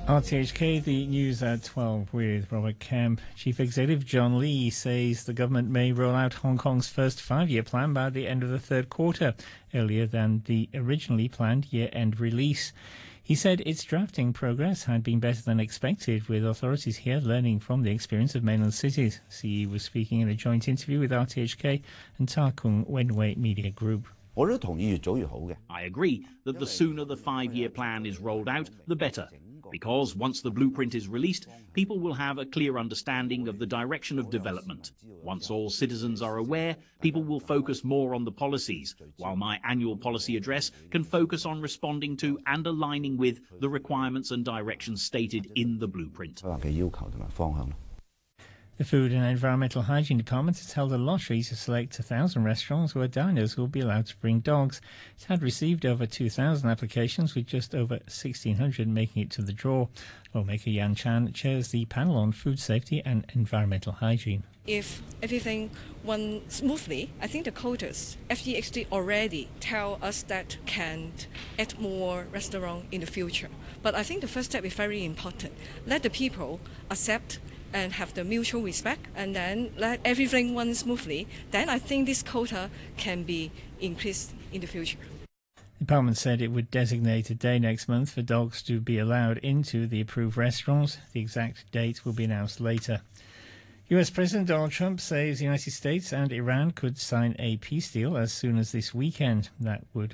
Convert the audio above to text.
RTHK, the news at 12 with Robert Kemp. Chief Executive John Lee says the government may roll out Hong Kong's first five-year plan by the end of the third quarter, earlier than the originally planned year-end release. He said its drafting progress had been better than expected, with authorities here learning from the experience of mainland cities. CE was speaking in a joint interview with RTHK and Ta Kung Wenwei Media Group. I agree that the sooner the five-year plan is rolled out, the better. Because once the blueprint is released, people will have a clear understanding of the direction of development. Once all citizens are aware, people will focus more on the policies, while my annual policy address can focus on responding to and aligning with the requirements and directions stated in the blueprint. The Food and Environmental Hygiene Department has held a lottery to select 1,000 restaurants where diners will be allowed to bring dogs. It had received over 2,000 applications, with just over 1,600 making it to the draw. Lawmaker Yan Chan chairs the panel on food safety and environmental hygiene. If everything went smoothly, I think the quotas, FEHD already tell us that can add more restaurants in the future. But I think the first step is very important. Let the people accept and have the mutual respect, and then let everything run smoothly, then I think this quota can be increased in the future. The Parliament said it would designate a day next month for dogs to be allowed into the approved restaurants. The exact date will be announced later. US President Donald Trump says the United States and Iran could sign a peace deal as soon as this weekend. That would